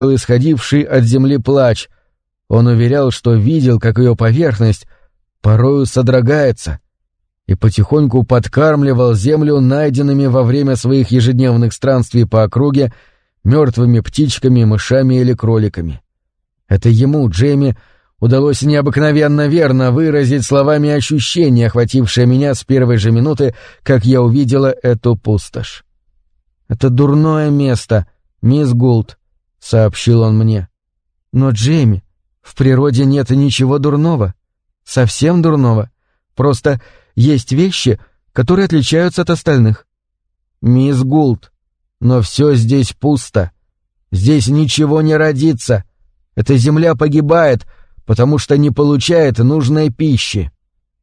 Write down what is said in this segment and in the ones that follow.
исходивший от земли плач. Он уверял, что видел, как ее поверхность порою содрогается, и потихоньку подкармливал землю найденными во время своих ежедневных странствий по округе мертвыми птичками, мышами или кроликами. Это ему, Джейми, удалось необыкновенно верно выразить словами ощущение, охватившее меня с первой же минуты, как я увидела эту пустошь. «Это дурное место, мисс Гулд», — сообщил он мне. «Но, Джейми, в природе нет ничего дурного. Совсем дурного. Просто есть вещи, которые отличаются от остальных». «Мисс Гулд, но все здесь пусто. Здесь ничего не родится. Эта земля погибает, потому что не получает нужной пищи».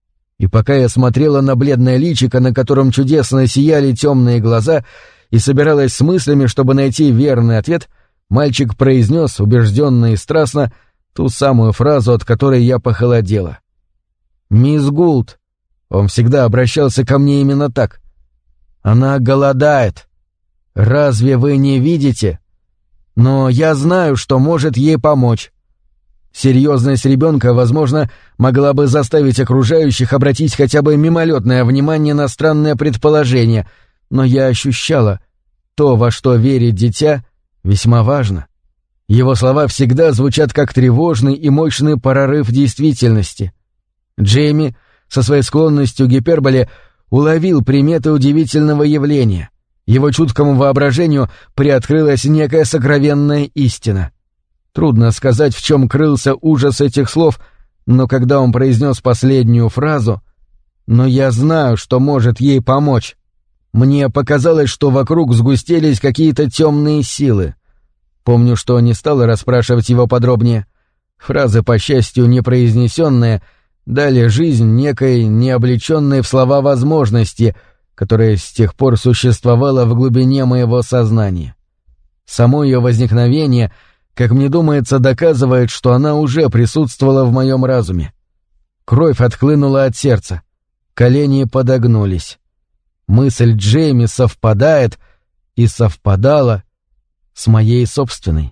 И пока я смотрела на бледное личико, на котором чудесно сияли темные глаза, и собиралась с мыслями, чтобы найти верный ответ, мальчик произнес, убежденно и страстно, ту самую фразу, от которой я похолодела. «Мисс Гулд», он всегда обращался ко мне именно так, «она голодает. Разве вы не видите? Но я знаю, что может ей помочь». Серьезность ребенка, возможно, могла бы заставить окружающих обратить хотя бы мимолетное внимание на странное предположение, но я ощущала, то, во что верит дитя, весьма важно. Его слова всегда звучат как тревожный и мощный прорыв действительности. Джейми, со своей склонностью к гиперболе, уловил приметы удивительного явления. Его чуткому воображению приоткрылась некая сокровенная истина. Трудно сказать, в чем крылся ужас этих слов, но когда он произнес последнюю фразу «но я знаю, что может ей помочь», мне показалось, что вокруг сгустились какие-то темные силы. Помню, что не стала расспрашивать его подробнее. Фразы, по счастью, непроизнесенные, дали жизнь некой необлеченной в слова возможности, которая с тех пор существовала в глубине моего сознания. Само ее возникновение, как мне думается, доказывает, что она уже присутствовала в моем разуме. Кровь отхлынула от сердца, колени подогнулись. Мысль Джейми совпадает и совпадала с моей собственной.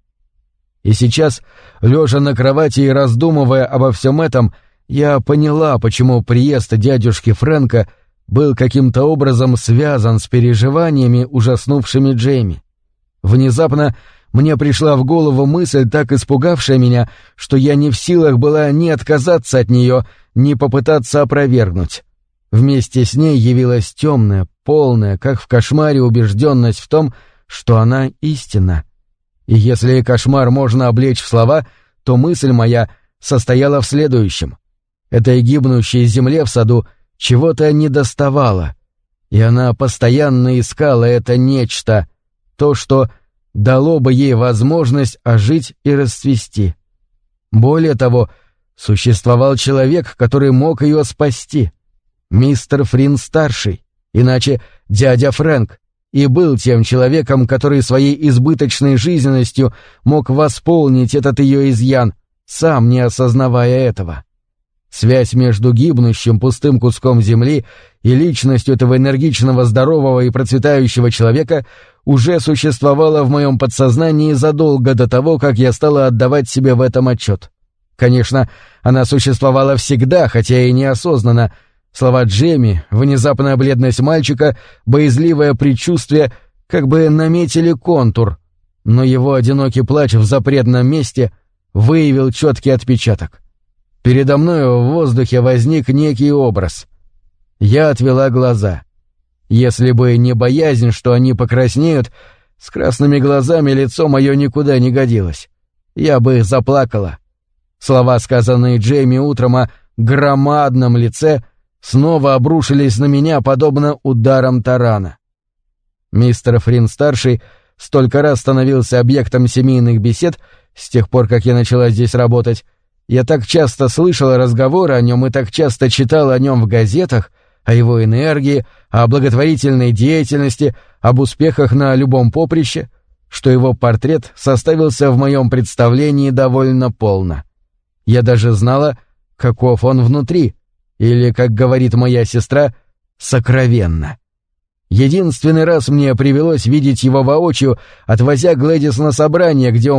И сейчас, лежа на кровати и раздумывая обо всем этом, я поняла, почему приезд дядюшки Фрэнка был каким-то образом связан с переживаниями, ужаснувшими Джейми. Внезапно мне пришла в голову мысль, так испугавшая меня, что я не в силах была ни отказаться от нее, ни попытаться опровергнуть. Вместе с ней явилась темная, полная, как в кошмаре, убежденность в том, что она истинна. И если кошмар можно облечь в слова, то мысль моя состояла в следующем. Этой гибнущей земле в саду чего-то недоставало, и она постоянно искала это нечто, то, что дало бы ей возможность ожить и расцвести. Более того, существовал человек, который мог ее спасти. Мистер Фрин-старший, иначе дядя Фрэнк, и был тем человеком, который своей избыточной жизненностью мог восполнить этот ее изъян, сам не осознавая этого. Связь между гибнущим пустым куском земли и личностью этого энергичного, здорового и процветающего человека уже существовала в моем подсознании задолго до того, как я стала отдавать себе в этом отчет. Конечно, она существовала всегда, хотя и неосознанно. Слова Джейми, внезапная бледность мальчика, боязливое предчувствие как бы наметили контур, но его одинокий плач в запретном месте выявил четкий отпечаток. Передо мной в воздухе возник некий образ. Я отвела глаза. Если бы не боязнь, что они покраснеют, с красными глазами лицо мое никуда не годилось. Я бы заплакала. Слова, сказанные Джейми утром о громадном лице, снова обрушились на меня, подобно ударам тарана. Мистер Фрин-старший столько раз становился объектом семейных бесед с тех пор, как я начала здесь работать. Я так часто слышала разговоры о нем и так часто читала о нем в газетах, о его энергии, о благотворительной деятельности, об успехах на любом поприще, что его портрет составился в моем представлении довольно полно. Я даже знала, каков он внутри, или, как говорит моя сестра, сокровенно. Единственный раз мне привелось видеть его воочию, отвозя Глэдис на собрание, где он